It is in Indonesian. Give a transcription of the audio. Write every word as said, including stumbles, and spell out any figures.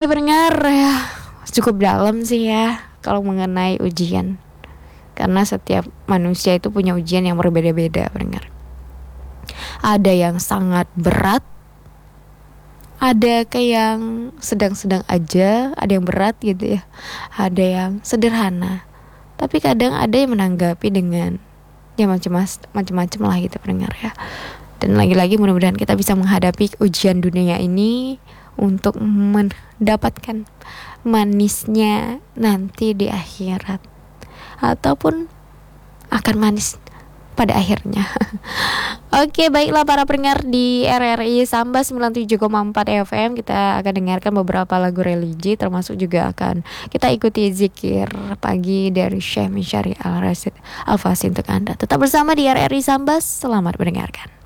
pendengar, ya cukup dalam sih ya kalau mengenai ujian. Karena setiap manusia itu punya ujian yang berbeda-beda, pendengar. Ada yang sangat berat, ada kayak yang sedang-sedang aja, ada yang berat gitu ya, ada yang sederhana. Tapi kadang ada yang menanggapi dengan ya macam-macam lah gitu, pendengar ya. Dan lagi-lagi mudah-mudahan kita bisa menghadapi ujian dunia ini untuk mendapatkan manisnya nanti di akhirat, ataupun akan manis pada akhirnya. Oke, baiklah para pendengar di R R I Sambas sembilan puluh tujuh koma empat F M, kita akan dengarkan beberapa lagu religi, termasuk juga akan kita ikuti zikir pagi dari Syekh Misyari Al-Rasyid Al-Fasi untuk Anda. Tetap bersama di R R I Sambas, selamat mendengarkan.